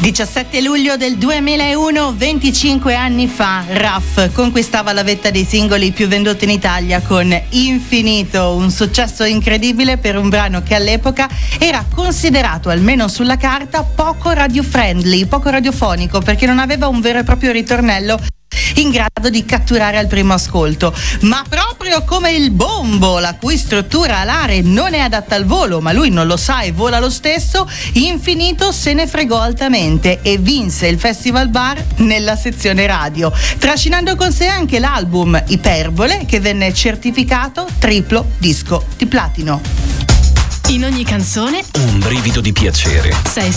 17 luglio del 2001, 25 anni fa, Raf conquistava la vetta dei singoli più venduti in Italia con Infinito, un successo incredibile per un brano che all'epoca era considerato, almeno sulla carta, poco radio-friendly, poco radiofonico, perché non aveva un vero e proprio ritornello in grado di catturare al primo ascolto, ma proprio come il bombo, la cui struttura alare non è adatta al volo, ma lui non lo sa e vola lo stesso, Infinito se ne fregò altamente e vinse il Festival Bar nella sezione radio, trascinando con sé anche l'album Iperbole, che venne certificato triplo disco di platino. In ogni canzone un brivido di piacere. sei